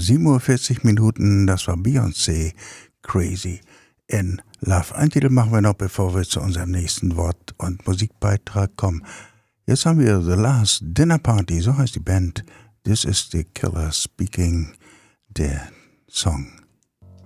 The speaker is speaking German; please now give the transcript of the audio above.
47 Minuten, das war Beyoncé, Crazy in Love. Ein Titel machen wir noch, bevor wir zu unserem nächsten Wort- und Musikbeitrag kommen. Jetzt haben wir The Last Dinner Party, so heißt die Band. This is the Killer Speaking, der Song.